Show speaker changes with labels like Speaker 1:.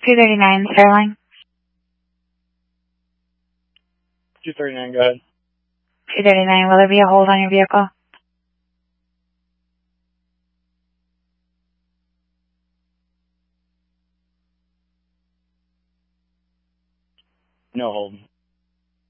Speaker 1: 239 Sterling.
Speaker 2: 239, go ahead.
Speaker 1: 239, will there be a hold on your vehicle?
Speaker 2: No hold.